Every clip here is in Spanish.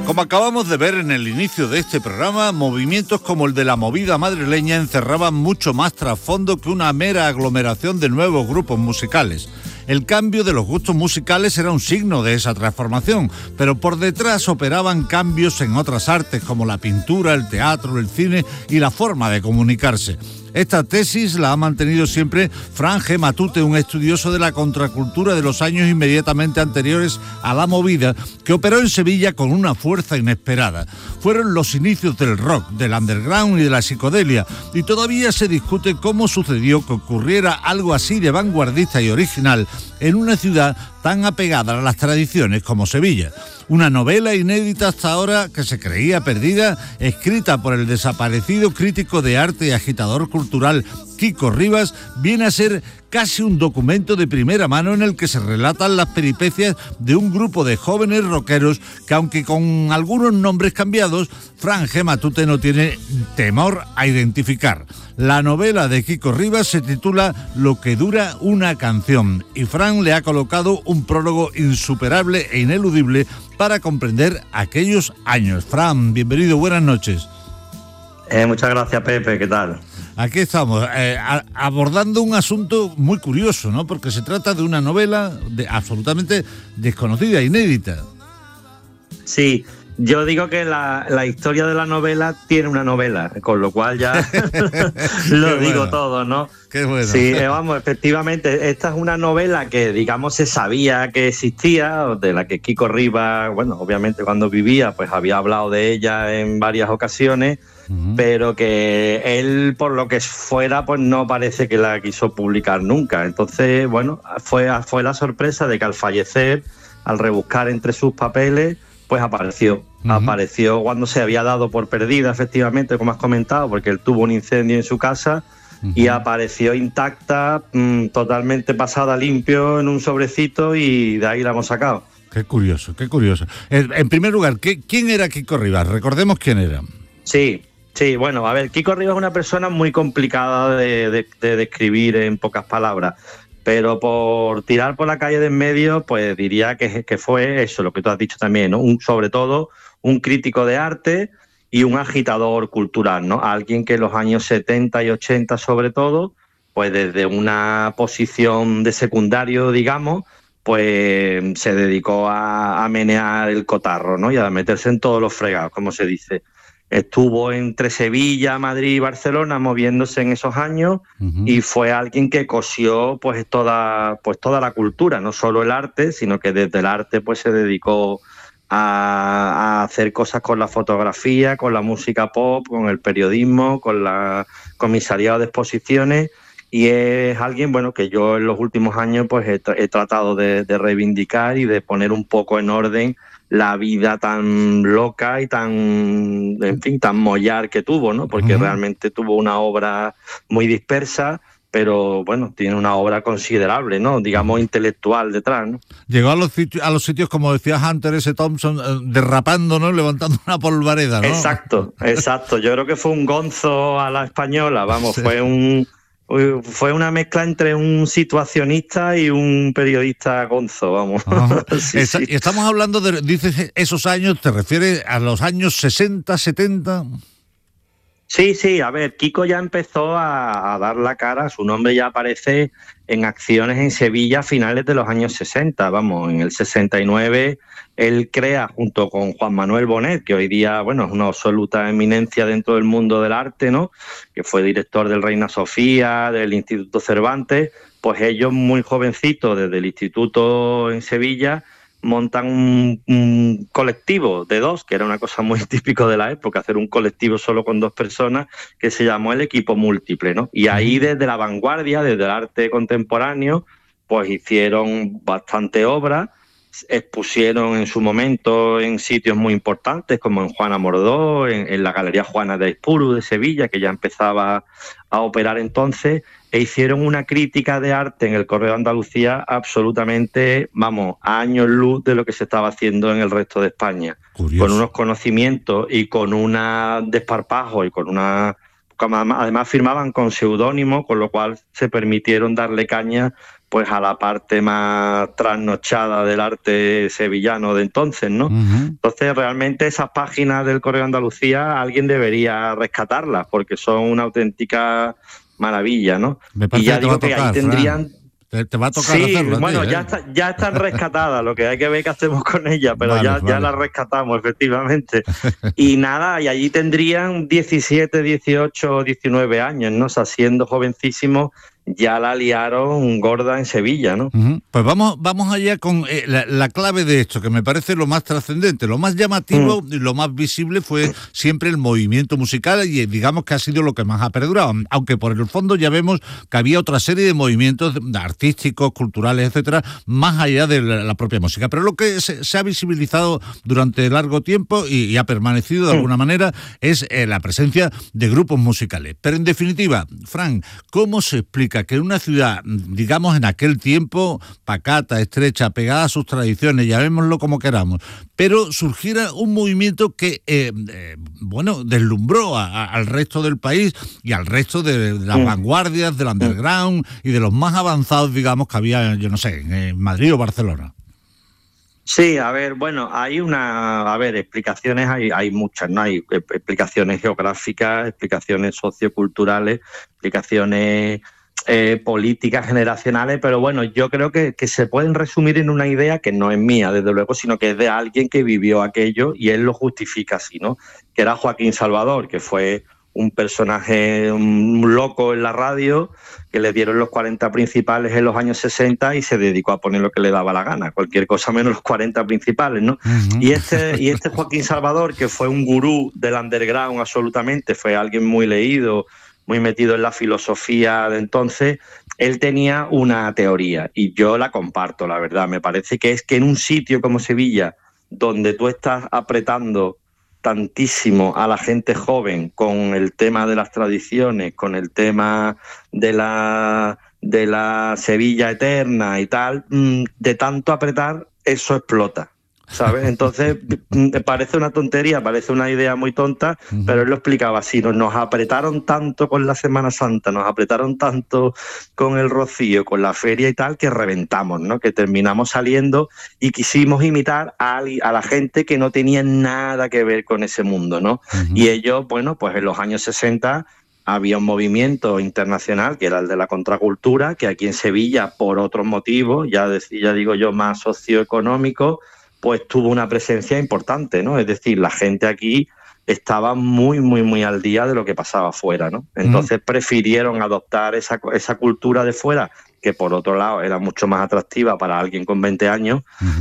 Como acabamos de ver en el inicio de este programa, movimientos como el de la movida madrileña encerraban mucho más trasfondo que una mera aglomeración de nuevos grupos musicales. El cambio de los gustos musicales era un signo de esa transformación, pero por detrás operaban cambios en otras artes como la pintura, el teatro, el cine y la forma de comunicarse. Esta tesis la ha mantenido siempre Fran G. Matute, un estudioso de la contracultura de los años inmediatamente anteriores a la movida, que operó en Sevilla con una fuerza inesperada. Fueron los inicios del rock, del underground y de la psicodelia, y todavía se discute cómo sucedió que ocurriera algo así de vanguardista y original en una ciudad tan apegada a las tradiciones como Sevilla. Una novela inédita hasta ahora que se creía perdida, escrita por el desaparecido crítico de arte y agitador cultural Kiko Rivas, viene a ser casi un documento de primera mano en el que se relatan las peripecias de un grupo de jóvenes rockeros que, aunque con algunos nombres cambiados, Fran G. Matute no tiene temor a identificar. La novela de Kiko Rivas se titula Lo que dura una canción y Fran le ha colocado un prólogo insuperable e ineludible para comprender aquellos años. Fran, bienvenido, buenas noches. Muchas gracias, Pepe, ¿qué tal? Aquí estamos, abordando un asunto muy curioso, ¿no? Porque se trata de una novela absolutamente desconocida, inédita. Sí, yo digo que la historia de la novela tiene una novela, con lo cual ya lo digo bueno. Todo, ¿no? Qué bueno. Sí, vamos, efectivamente, esta es una novela que, digamos, se sabía que existía, de la que Kiko Rivas, bueno, obviamente cuando vivía, pues había hablado de ella en varias ocasiones, pero que él, por lo que fuera, pues no parece que la quiso publicar nunca. Entonces, bueno, fue la sorpresa de que al fallecer, al rebuscar entre sus papeles, pues apareció. Apareció cuando se había dado por perdida, efectivamente, como has comentado, porque él tuvo un incendio en su casa y apareció intacta, totalmente pasada limpio en un sobrecito, y de ahí la hemos sacado. Qué curioso, qué curioso. En primer lugar, ¿quién era Kiko Rivas? Recordemos quién era. Sí, bueno, a ver, Kiko Rivas es una persona muy complicada de describir en pocas palabras, pero por tirar por la calle de en medio, pues diría que fue eso, lo que tú has dicho también, ¿no? Sobre todo un crítico de arte y un agitador cultural, ¿no? Alguien que en los años 70 y 80 sobre todo, pues desde una posición de secundario, digamos, pues se dedicó a menear el cotarro, ¿no? Y a meterse en todos los fregados, como se dice. Estuvo entre Sevilla, Madrid y Barcelona moviéndose en esos años, y fue alguien que cosió pues toda la cultura, no solo el arte, sino que desde el arte pues se dedicó a hacer cosas con la fotografía, con la música pop, con el periodismo, con la comisariado de exposiciones, y es alguien, bueno, que yo en los últimos años pues he tratado de reivindicar y de poner un poco en orden la vida tan loca y tan mollar que tuvo, ¿no? Porque realmente tuvo una obra muy dispersa, pero bueno, tiene una obra considerable, ¿no? Digamos, intelectual detrás, ¿no? Llegó a los sitios, como decía Hunter S. Thompson, derrapando, ¿no? Levantando una polvareda, ¿no? Exacto. Yo creo que fue un gonzo a la española, vamos, sí. Fue una mezcla entre un situacionista y un periodista gonzo, vamos. Sí. Estamos hablando de, dices, esos años, ¿te refieres a los años 60, 70? Sí, a ver, Kiko ya empezó a dar la cara, su nombre ya aparece en acciones en Sevilla a finales de los años 60, vamos, en el 69 él crea junto con Juan Manuel Bonet, que hoy día, bueno, es una absoluta eminencia dentro del mundo del arte, ¿no? Que fue director del Reina Sofía, del Instituto Cervantes, pues ellos muy jovencitos desde el instituto en Sevilla montan un colectivo de dos, que era una cosa muy típico de la época, hacer un colectivo solo con dos personas, que se llamó el Equipo Múltiple, ¿no? Y ahí desde la vanguardia, desde el arte contemporáneo, pues hicieron bastante obra, expusieron en su momento en sitios muy importantes como en Juana Mordó, en la Galería Juana de Aizpuru de Sevilla, que ya empezaba a operar entonces, e hicieron una crítica de arte en el Correo de Andalucía absolutamente, vamos, a años luz de lo que se estaba haciendo en el resto de España. Curioso. Con unos conocimientos y con un desparpajo y con una... Además firmaban con seudónimo, con lo cual se permitieron darle caña pues a la parte más trasnochada del arte sevillano de entonces, ¿no? Entonces realmente esas páginas del Correo de Andalucía alguien debería rescatarlas porque son una auténtica maravilla, ¿no? Me parece y ya que te va digo a tocar, que ahí tendrían... Fran. Te va a tocar hacerlo. Bueno, a ti, ya están rescatadas, lo que hay que ver qué hacemos con ellas, pero vale. ya las rescatamos, efectivamente. Y nada, y allí tendrían 17, 18, 19 años, ¿no? O sea, siendo jovencísimos, ya la liaron gorda en Sevilla, ¿no? Pues vamos allá con la clave de esto, que me parece lo más trascendente, lo más llamativo y lo más visible fue siempre el movimiento musical y digamos que ha sido lo que más ha perdurado, aunque por el fondo ya vemos que había otra serie de movimientos artísticos, culturales, etcétera, más allá de la propia música, pero lo que se ha visibilizado durante largo tiempo y ha permanecido de alguna manera es la presencia de grupos musicales. Pero en definitiva, Fran, ¿cómo se explica que en una ciudad, digamos en aquel tiempo, pacata, estrecha, pegada a sus tradiciones, llamémoslo como queramos, pero surgiera un movimiento que, deslumbró al resto del país y al resto de las vanguardias, del underground y de los más avanzados, digamos, que había, yo no sé, en Madrid o Barcelona? Sí, a ver, bueno, explicaciones hay muchas, ¿no? Hay explicaciones geográficas, explicaciones socioculturales, explicaciones políticas generacionales, pero bueno, yo creo que se pueden resumir en una idea que no es mía, desde luego, sino que es de alguien que vivió aquello y él lo justifica así, ¿no? Que era Joaquín Salvador, que fue un personaje loco en la radio, que le dieron los 40 principales en los años 60 y se dedicó a poner lo que le daba la gana, cualquier cosa menos los 40 principales, ¿no? Y este Joaquín Salvador, que fue un gurú del underground absolutamente, fue alguien muy leído, muy metido en la filosofía de entonces, él tenía una teoría y yo la comparto, la verdad. Me parece que es que en un sitio como Sevilla, donde tú estás apretando tantísimo a la gente joven con el tema de las tradiciones, con el tema de la Sevilla eterna y tal, de tanto apretar, eso explota, ¿sabes? Entonces, parece una tontería, parece una idea muy tonta, pero él lo explicaba así, nos apretaron tanto con la Semana Santa, nos apretaron tanto con el Rocío, con la feria y tal, que reventamos, ¿no? Que terminamos saliendo y quisimos imitar a la gente que no tenía nada que ver con ese mundo, ¿no? Y ellos, bueno, pues en los años 60 había un movimiento internacional que era el de la contracultura, que aquí en Sevilla, por otros motivos, ya digo yo, más socioeconómicos, pues tuvo una presencia importante, ¿no? Es decir, la gente aquí estaba muy, muy, muy al día de lo que pasaba afuera, ¿no? Entonces prefirieron adoptar esa cultura de fuera, que por otro lado era mucho más atractiva para alguien con 20 años,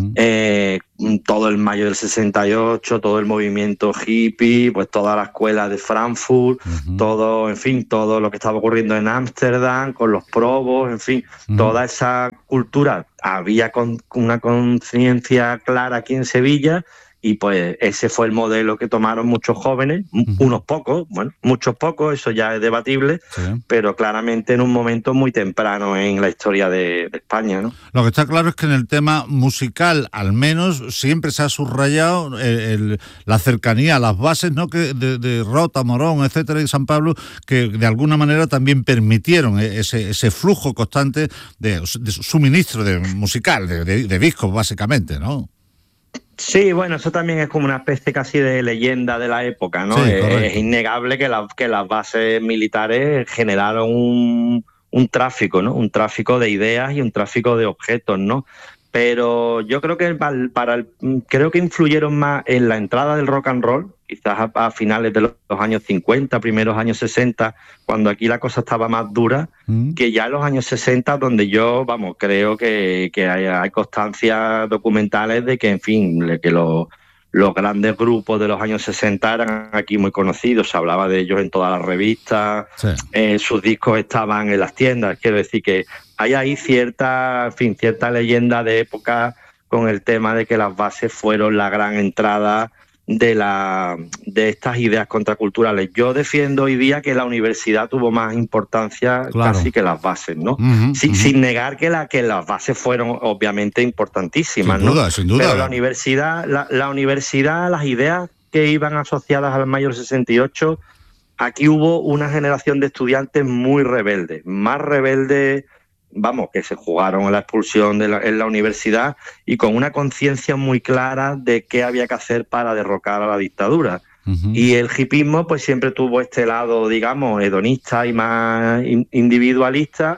todo el mayo del 68, todo el movimiento hippie, pues toda la escuela de Frankfurt, todo, en fin, todo lo que estaba ocurriendo en Ámsterdam, con los probos, en fin, toda esa cultura. Había una conciencia clara aquí en Sevilla y pues ese fue el modelo que tomaron muchos jóvenes, unos pocos, bueno, muchos pocos, eso ya es debatible, pero claramente en un momento muy temprano en la historia de España, ¿no? Lo que está claro es que en el tema musical, al menos, siempre se ha subrayado la cercanía a las bases, ¿no? Que de Rota, Morón, etcétera, y San Pablo, que de alguna manera también permitieron ese flujo constante de suministro musical, de discos, básicamente, ¿no? Sí, bueno, eso también es como una especie casi de leyenda de la época, ¿no? Sí, es innegable que las bases militares generaron un tráfico, ¿no? Un tráfico de ideas y un tráfico de objetos, ¿no? Pero yo creo que creo que influyeron más en la entrada del rock and roll, quizás a finales de los años 50, primeros años 60, cuando aquí la cosa estaba más dura, que ya en los años 60, donde yo, creo que hay constancias documentales de que, en fin, que los grandes grupos de los años 60 eran aquí muy conocidos, se hablaba de ellos en todas las revistas, sus discos estaban en las tiendas, quiero decir que hay ahí cierta leyenda de época con el tema de que las bases fueron la gran entrada de estas ideas contraculturales. Yo defiendo hoy día que la universidad tuvo más importancia casi que las bases, ¿no? Sin negar que las bases fueron obviamente importantísimas, sin duda, ¿no? Sin duda. Pero la universidad, las ideas que iban asociadas al mayo del 68, aquí hubo una generación de estudiantes muy rebeldes, más rebeldes vamos, que se jugaron a la expulsión en la universidad y con una conciencia muy clara de qué había que hacer para derrocar a la dictadura. Y el hipismo pues siempre tuvo este lado, digamos, hedonista y más individualista.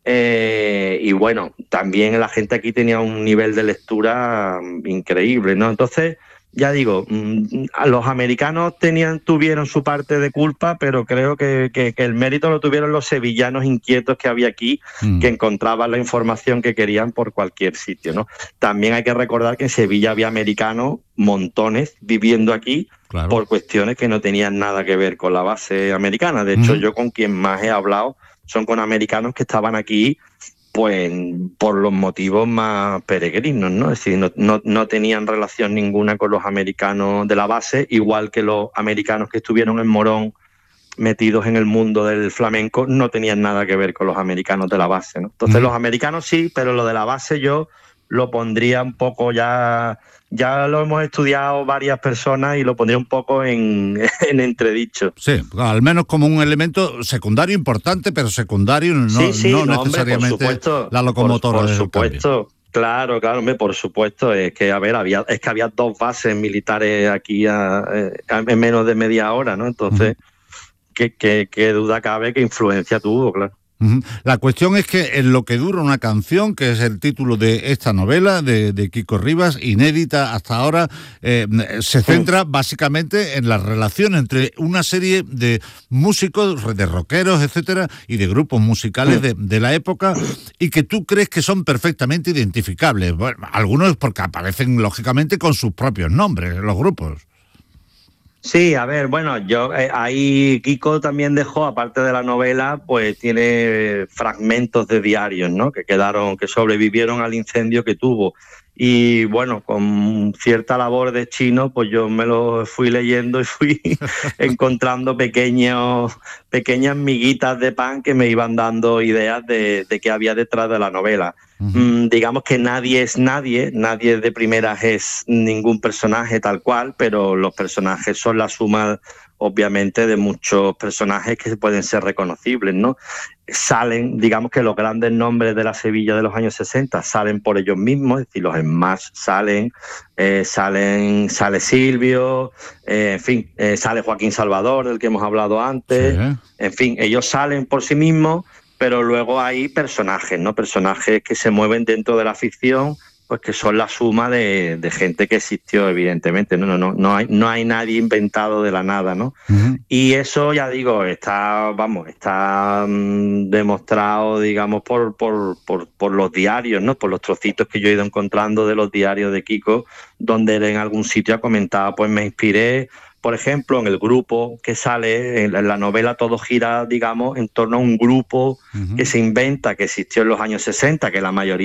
Y bueno, también la gente aquí tenía un nivel de lectura increíble, ¿no? Entonces, ya digo, los americanos tuvieron su parte de culpa, pero creo que el mérito lo tuvieron los sevillanos inquietos que había aquí, que encontraban la información que querían por cualquier sitio, ¿no? También hay que recordar que en Sevilla había americanos, montones, viviendo aquí, claro, por cuestiones que no tenían nada que ver con la base americana. De hecho, yo con quien más he hablado son con americanos que estaban aquí pues por los motivos más peregrinos, ¿no? Es decir, no tenían relación ninguna con los americanos de la base, igual que los americanos que estuvieron en Morón metidos en el mundo del flamenco no tenían nada que ver con los americanos de la base, ¿no? Entonces los americanos sí, pero lo de la base yo lo pondría un poco ya lo hemos estudiado varias personas y lo pondría un poco en entredicho. Sí, al menos como un elemento secundario importante, pero secundario no necesariamente, hombre, supuesto, la locomotora por supuesto. Claro, hombre, por supuesto. Es que, a ver, había 2 bases militares aquí en menos de media hora, ¿no? Entonces, ¿qué duda cabe que influencia tuvo, claro? La cuestión es que en lo que dura una canción, que es el título de esta novela de Quico Rivas, inédita hasta ahora, se centra básicamente en la relación entre una serie de músicos, de rockeros, etcétera, y de grupos musicales de la época, y que tú crees que son perfectamente identificables. Bueno, algunos porque aparecen lógicamente con sus propios nombres, los grupos. Sí, a ver, bueno, ahí Quico también dejó, aparte de la novela, pues tiene fragmentos de diarios, ¿no? Que sobrevivieron al incendio que tuvo. Y bueno, con cierta labor de chino, pues yo me lo fui leyendo y fui encontrando pequeñas miguitas de pan que me iban dando ideas de qué había detrás de la novela. Digamos que nadie es nadie de primeras es ningún personaje tal cual, pero los personajes son la suma, obviamente, de muchos personajes que pueden ser reconocibles, ¿no? Salen, digamos que los grandes nombres de la Sevilla de los años 60 salen por ellos mismos, es decir, los Smash sale Silvio, en fin, sale Joaquín Salvador, del que hemos hablado antes, sí. En fin, ellos salen por sí mismos, pero luego hay personajes, ¿no? Personajes que se mueven dentro de la ficción, pues que son la suma de gente que existió, evidentemente. No hay nadie inventado de la nada, ¿no? Y eso, ya digo, está demostrado, digamos, por los diarios, ¿no? Por los trocitos que yo he ido encontrando de los diarios de Quico, donde él en algún sitio ha comentado, pues me inspiré, por ejemplo, en el grupo que sale, en la novela todo gira, digamos, en torno a un grupo que se inventa, que existió en los años 60, que la mayoría